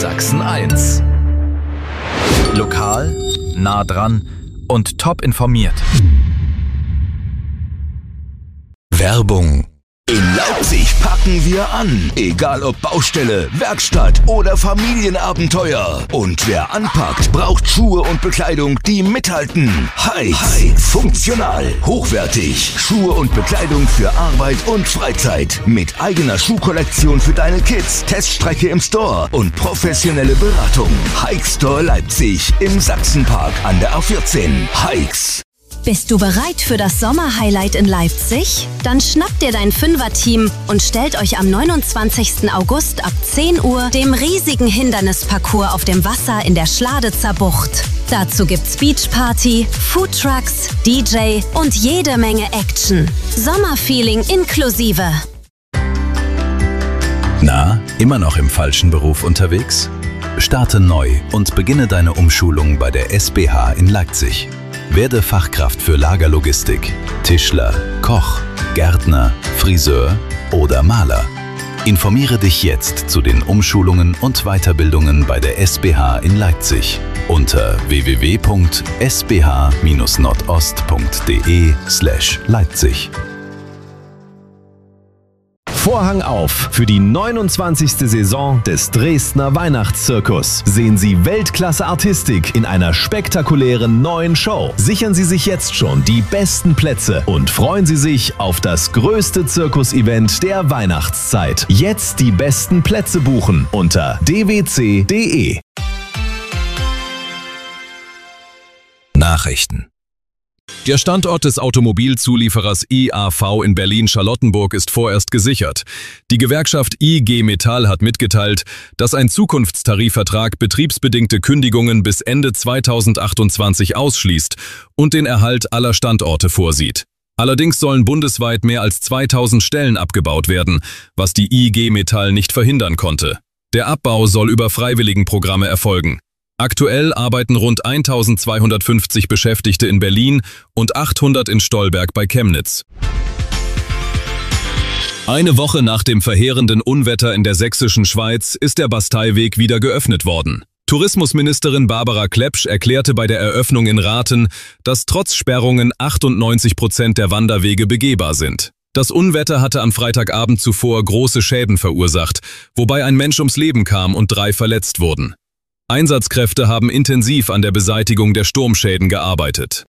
Sachsen 1. Lokal, nah dran und top informiert. Werbung. In Leipzig packen wir an. Egal ob Baustelle, Werkstatt oder Familienabenteuer. Und wer anpackt, braucht Schuhe und Bekleidung, die mithalten. Hikes. Funktional, hochwertig. Schuhe und Bekleidung für Arbeit und Freizeit. Mit eigener Schuhkollektion für deine Kids, Teststrecke im Store und professionelle Beratung. Hike Store Leipzig im Sachsenpark an der A14. Hikes. Bist du bereit für das Sommerhighlight in Leipzig? Dann schnappt dir dein Fünfer-Team und stellt euch am 29. August ab 10 Uhr dem riesigen Hindernisparcours auf dem Wasser in der Schladitzer Bucht. Dazu gibt's Beachparty, Foodtrucks, DJ und jede Menge Action. Sommerfeeling inklusive. Na, immer noch im falschen Beruf unterwegs? Starte neu und beginne deine Umschulung bei der SBH in Leipzig. Werde Fachkraft für Lagerlogistik, Tischler, Koch, Gärtner, Friseur oder Maler. Informiere dich jetzt zu den Umschulungen und Weiterbildungen bei der SBH in Leipzig unter www.sbh-nordost.de/Leipzig. Vorhang auf für die 29. Saison des Dresdner Weihnachtszirkus. Sehen Sie Weltklasse-Artistik in einer spektakulären neuen Show. Sichern Sie sich jetzt schon die besten Plätze und freuen Sie sich auf das größte Zirkus-Event der Weihnachtszeit. Jetzt die besten Plätze buchen unter dwc.de. Nachrichten. Der Standort des Automobilzulieferers IAV in Berlin-Charlottenburg ist vorerst gesichert. Die Gewerkschaft IG Metall hat mitgeteilt, dass ein Zukunftstarifvertrag betriebsbedingte Kündigungen bis Ende 2028 ausschließt und den Erhalt aller Standorte vorsieht. Allerdings sollen bundesweit mehr als 2000 Stellen abgebaut werden, was die IG Metall nicht verhindern konnte. Der Abbau soll über Freiwilligenprogramme erfolgen. Aktuell arbeiten rund 1250 Beschäftigte in Berlin und 800 in Stolberg bei Chemnitz. Eine Woche nach dem verheerenden Unwetter in der sächsischen Schweiz ist der Basteiweg wieder geöffnet worden. Tourismusministerin Barbara Klepsch erklärte bei der Eröffnung in Rathen, dass trotz Sperrungen 98% der Wanderwege begehbar sind. Das Unwetter hatte am Freitagabend zuvor große Schäden verursacht, wobei ein Mensch ums Leben kam und 3 verletzt wurden. Einsatzkräfte haben intensiv an der Beseitigung der Sturmschäden gearbeitet.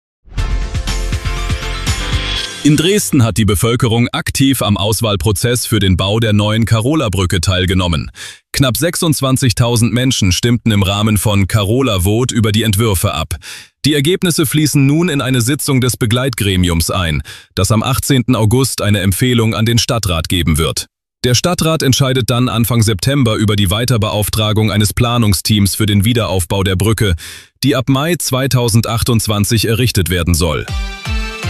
In Dresden hat die Bevölkerung aktiv am Auswahlprozess für den Bau der neuen Carola-Brücke teilgenommen. Knapp 26.000 Menschen stimmten im Rahmen von Carola Vote über die Entwürfe ab. Die Ergebnisse fließen nun in eine Sitzung des Begleitgremiums ein, das am 18. August eine Empfehlung an den Stadtrat geben wird. Der Stadtrat entscheidet dann Anfang September über die Weiterbeauftragung eines Planungsteams für den Wiederaufbau der Brücke, die ab Mai 2028 errichtet werden soll.